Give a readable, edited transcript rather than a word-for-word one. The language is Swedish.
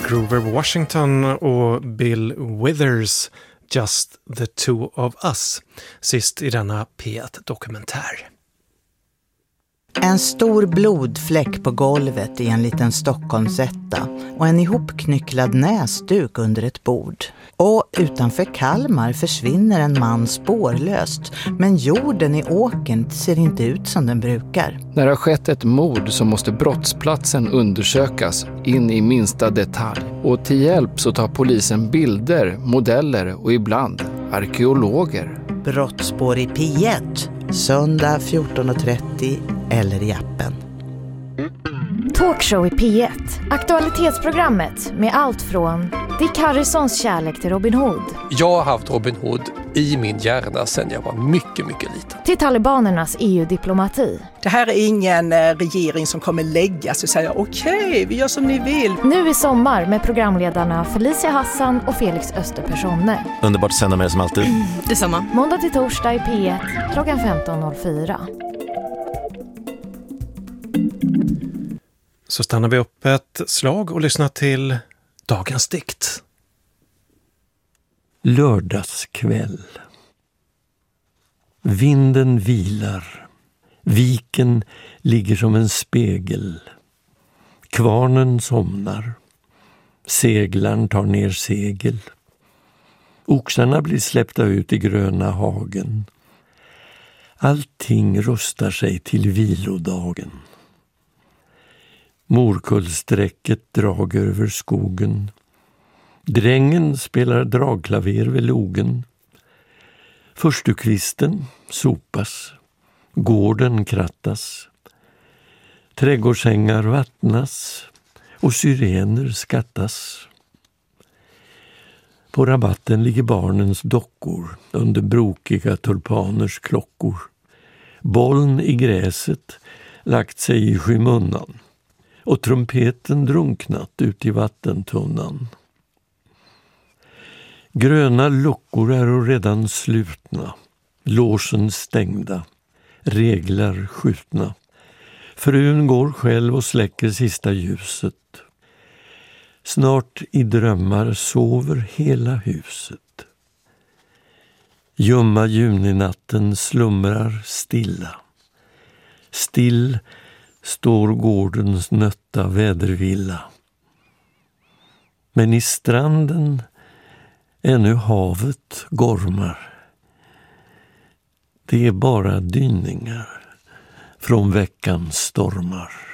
Grover Washington och Bill Withers, Just the Two of Us, sist i denna P1-dokumentär. En stor blodfläck på golvet i en liten Stockholmsetta och en ihopknycklad näsduk under ett bord. Och utanför Kalmar försvinner en man spårlöst, men jorden i åkern ser inte ut som den brukar. När det har skett ett mord så måste brottsplatsen undersökas in i minsta detalj. Och till hjälp så tar polisen bilder, modeller och ibland arkeologer. Brottsspår i P1, söndag 14.30 eller i appen. Talkshow i P1. Aktualitetsprogrammet med allt från Dick Harrisons kärlek till Robin Hood. Jag har haft Robin Hood i min hjärna sedan jag var mycket, mycket liten. Till talibanernas EU-diplomati. Det här är ingen regering som kommer läggas och säga okej, vi gör som ni vill. Nu i sommar med programledarna Felicia Hassan och Felix Österpersonne. Underbart att sända med er som alltid. Detsamma. Måndag till torsdag i P1 klockan 15.04. Så stannar vi upp ett slag och lyssnar till dagens dikt. Lördagskväll. Vinden vilar. Viken ligger som en spegel. Kvarnen somnar. Seglaren tar ner segel. Oxarna blir släppta ut i gröna hagen. Allting rustar sig till vilodagen. Morkullsträcket drag över skogen. Drängen spelar dragklaver vid logen. Förstukvisten sopas. Gården krattas. Trädgårdsängar vattnas. Och syrener skattas. På rabatten ligger barnens dockor under brokiga tulpaners klockor. Bollen i gräset lagt sig i skymundan. Och trumpeten drunknat ut i vattentunnan. Gröna luckor är redan slutna, låsen stängda, reglar skjutna. Frun går själv och släcker sista ljuset. Snart i drömmar sover hela huset. Ljumma juninatten slumrar stilla. Still står gårdens nötta vädervilla. Men i stranden ännu havet gormar. Det är bara dyningar från veckans stormar.